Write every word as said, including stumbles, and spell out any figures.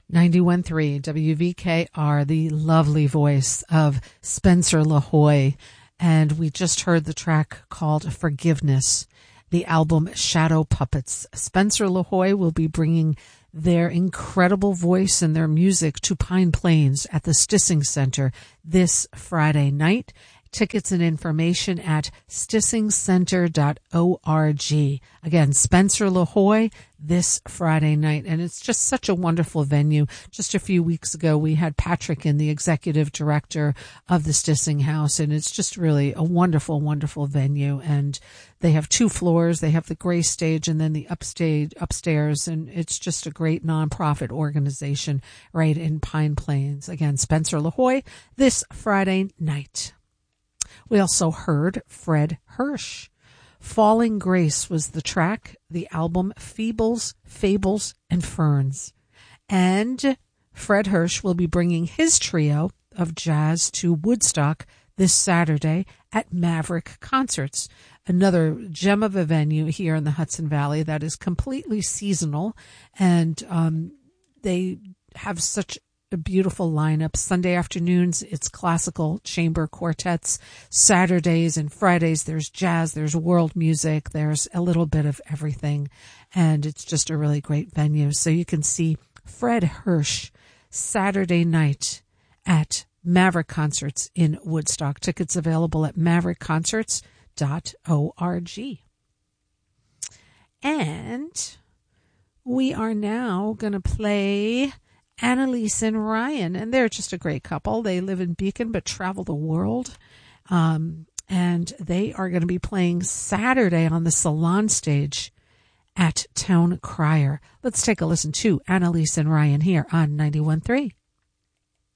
ninety-one point three W V K R, the lovely voice of Spencer LaHoy. And we just heard the track called Forgiveness, the album Shadow Puppets. Spencer LaHoy will be bringing their incredible voice and their music to Pine Plains at the Stissing Center this Friday night. Tickets and information at stissing center dot org. Again, Spencer LaHoy this Friday night. And it's just such a wonderful venue. Just a few weeks ago, we had Patrick in, the executive director of the Stissing House. And it's just really a wonderful, wonderful venue. And they have two floors. They have the gray stage and then the upstage, upstairs. And it's just a great nonprofit organization right in Pine Plains. Again, Spencer LaHoy this Friday night. We also heard Fred Hirsch. Falling Grace was the track, the album Feebles, Fables, and Ferns. And Fred Hirsch will be bringing his trio of jazz to Woodstock this Saturday at Maverick Concerts, another gem of a venue here in the Hudson Valley that is completely seasonal. And um, they have such a beautiful lineup. Sunday afternoons, it's classical chamber quartets. Saturdays and Fridays, there's jazz, there's world music, there's a little bit of everything. And it's just a really great venue. So you can see Fred Hirsch Saturday night at Maverick Concerts in Woodstock. Tickets available at maverick concerts dot org. And we are now going to play Annalise and Ryan, and they're just a great couple. They live in Beacon but travel the world, um, and they are going to be playing Saturday on the Salon stage at Town Crier. Let's take a listen to Annalise and Ryan here on ninety-one point three.